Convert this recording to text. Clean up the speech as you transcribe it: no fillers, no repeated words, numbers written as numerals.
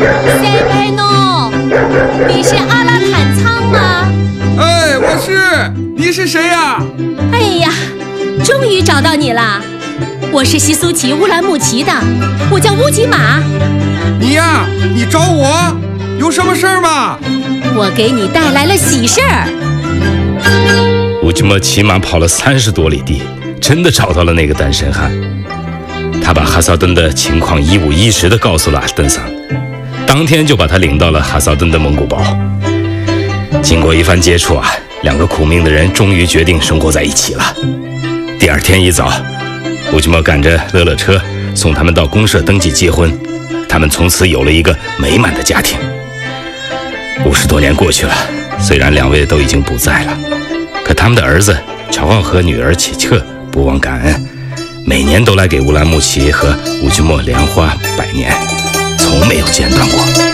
塞盖诺，你是阿拉坦仓吗？ 哎，我是。你是谁呀？ 哎呀，终于找到你了！我是西苏奇乌兰木齐的，我叫乌吉玛。 你呀，你找我有什么事儿吗？ 我给你带来了喜事儿。 乌吉玛骑马跑了30多里地，真的找到了那个单身汉。他把哈萨登的情况一五一十地告诉了阿登桑，当天就把他领到了哈萨登的蒙古包。经过一番接触啊，两个苦命的人终于决定生活在一起了。第二天一早，乌吉玛赶着乐乐车送他们到公社登记结婚，他们从此有了一个美满的家庭。50多年过去了，虽然两位都已经不在了，可他们的儿子乔奥和女儿启彻不忘感恩，每年都来给乌兰木齐和乌吉莫莲花拜年，从没有间断过。